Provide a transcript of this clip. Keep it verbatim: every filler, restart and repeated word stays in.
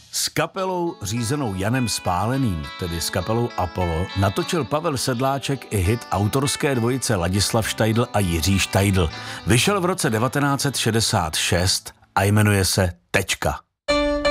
S kapelou řízenou Janem Spáleným, tedy s kapelou Apollo, natočil Pavel Sedláček i hit autorské dvojice Ladislav Štajdl a Jiří Štajdl. Vyšel v roce devatenáct set šedesát šest a jmenuje se Tečka.